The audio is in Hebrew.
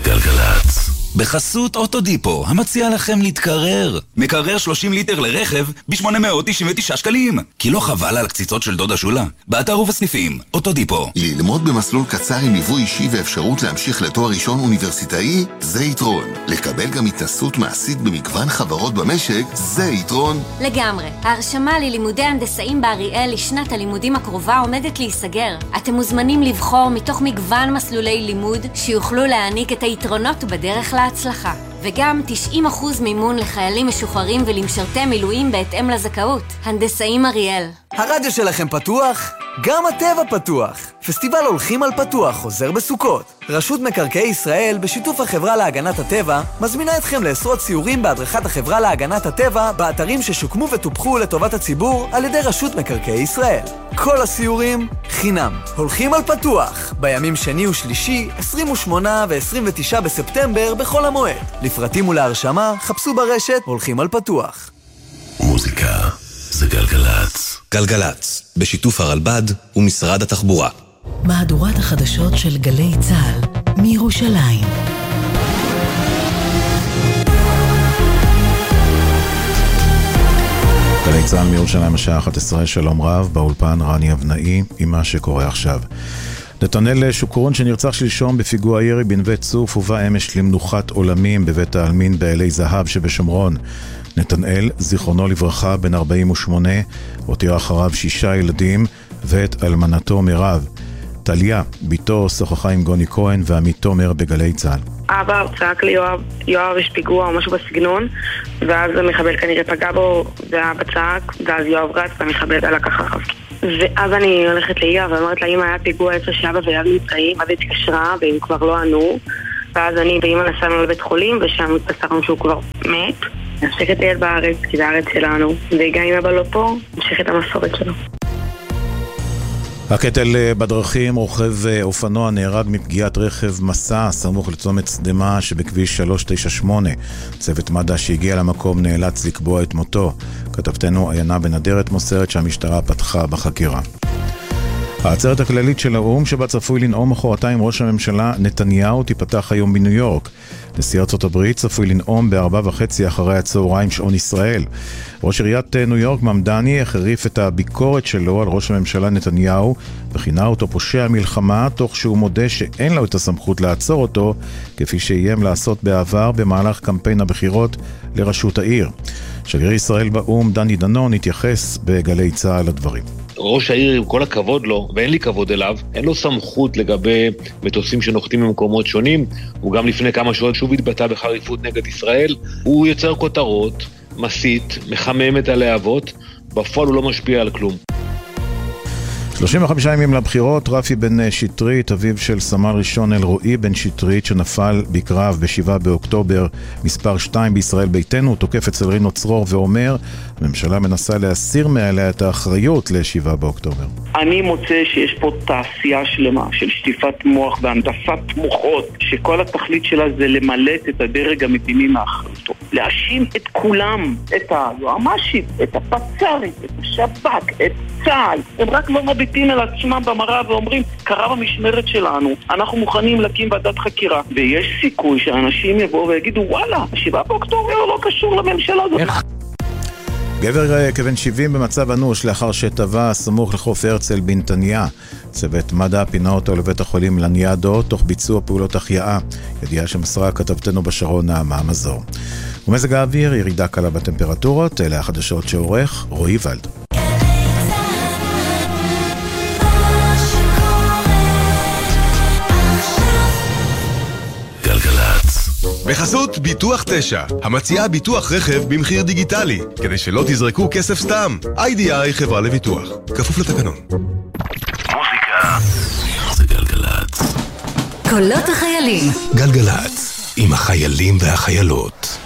גלגלצ. בחסות אוטודיפו, המציע לכם להתקרר. מקרר 30 ליטר לרכב ב-899 שקלים. כי לא חבל על הקציצות של דודה שולה? באתר ובסניפים, אוטודיפו. ללמוד במסלול קצר עם ליווי אישי ואפשרות להמשיך לתואר ראשון אוניברסיטאי, זה יתרון. לקבל גם התנסות מעשית במגוון חברות במשק, זה יתרון. לגמרי. ההרשמה ללימודי הנדסאים באריאל לשנת הלימודים הקרובה עומדת להיסגר. אתם מוזמנים לבחור מתוך מגוון מסלולי לימוד שיוכלו להעניק את היתרונות בדרך להצלחה. וגם 90% מימון לחיילים משוחררים ולמשרתי מילואים בהתאם לזכאות. הנדסאים אריאל. הרדיו שלכם פתוח? גם הטבע פתוח. פסטיבל הולכים על פתוח חוזר בסוכות. רשות מקרקעי ישראל בשיתוף החברה להגנת הטבע מזמינה אתכם לעשרות סיורים בהדרכת החברה להגנת הטבע באתרים ששוקמו וטופחו לטובת הציבור על ידי רשות מקרקעי ישראל. כל הסיורים חינם. הולכים על פתוח בימים שני ושלישי 28 ו-29 בספטמבר בכל המועד. לפרטים ולהרשמה חפשו ברשת הולכים על פתוח. מוזיקה זה גלגלצ. גלגלצ, בשיתוף הרלב"ד ומשרד התחבורה. מהדורת החדשות של גלי צה"ל מירושלים. גלי צה"ל מירושלים השעה 11, שלום רב, באולפן רני אבנאי עם מה שקורה עכשיו. נתנאל שוקרון שנרצח שלשום בפיגוע ירי בנווה צוף הובא אמש למנוחת עולמים בבית העלמין בעלי זהב שבשומרון. נתנאל, זיכרונו לברכה, בן 48, הותיר אחריו 6 ילדים ואת אלמנתו מירב. טליה, ביתו, שוחחה עם גוני כהן ועמית תומר בגלי צה"ל. אבא צעק לי יואב יש פיגוע או משהו בסגנון, ואז המחבל כנראה פגע בו ואבא צעק, ואז יואב רץ והמחבל עלה ככה אחריו. ואז אני הולכת לאמא ואומרת לה, אמא היה פיגוע 10 שאבא ויואב נמצאים, אז התקשרה והם כבר לא ענו, ואז אני ואמא נסענו לבית חולים ושם התבשרנו שהוא כבר מת. נמשיך להיות בארץ, כי זה הארץ שלנו, וגם אם אבא לא פה, נמשיך את המסורת שלו. הקטל בדרכים, רוכב אופנוע נהרג מפגיעת רכב מסע סמוך לצומת סדמה שבכביש 398. צוות מד"א שהגיע למקום נאלץ לקבוע את מותו. כתבתנו עיינה בנדרת מוסרת שהמשטרה פתחה בחקירה. העצרת הכללית של האו"ם שבה צפוי לנאום מחרתיים ראש הממשלה נתניהו תיפתח היום בניו יורק. נשיא ארצות הברית צפוי לנאום ב-4:30 אחרי הצהריים שעון ישראל. ראש עיריית ניו יורק ממדני החריף את הביקורת שלו על ראש הממשלה נתניהו וכינה אותו פושע מלחמה, תוך שהוא מודה שאין לו את הסמכות לעצור אותו כפי שאיים לעשות בעבר במהלך קמפיין הבחירות לראשות העיר. שגריר ישראל באו"ם דני דנון התייחס בגלי צה"ל לדברים. ראש העיר, עם כל הכבוד לו, ואין לי כבוד אליו, אין לו סמכות לגבי מטוסים שנוחתים במקומות שונים. הוא גם לפני כמה שעות שוב התבטא בחריפות נגד ישראל. הוא יוצר כותרות, מסית, מחמם את הלהבות, בפועל הוא לא משפיע על כלום. 35 ימים לבחירות, רפי בן שטרית, אביו של סמל ראשון אלרועי בן שטרית שנפל בקרב ב7 באוקטובר, מספר 2 בישראל ביתנו, תוקף אצל רינו צרור ואומר, הממשלה מנסה להסיר מעליה את האחריות ל7 באוקטובר. אני מוצא שיש פה תעשייה שלמה של שטיפת מוח והנדסת מוחות, שכל התכלית שלה זה למלט את הדרג המדיני מאחריותו. להאשים את כולם, את היועמ"שית, את הפצ"רית, את השב"כ, את צה"ל. הם רק לא מביטים על עצמם במראה ואומרים, קרה במשמרת שלנו, אנחנו מוכנים להקים ועדת חקירה. ויש סיכוי שאנשים יבואו ויגידו, וואלה, 7 באוקטובר לא קשור לממשלה הזאת. גבר כבן 70 במצב אנוש לאחר שטבע סמוך לחוף הרצל בנתניה. צוות מד"א פינה אותו לבית החולים לניאדו תוך ביצוע פעולות החייאה. ידיעה שמסרה כתבתנו בשרון נעמה מזור. ומזג האוויר, ירידה קלה בטמפרטורות, אלה החדשות שעורך רועי ולד. בחסות ביטוח 9, המציעה ביטוח רכב במחיר דיגיטלי, כדי שלא תזרקו כסף סתם. IDI חברה לביטוח, כפוף לתקנון. מוזיקה זה גלגלצ. קולות החיילים. גלגלצ, עם החיילים והחיילות.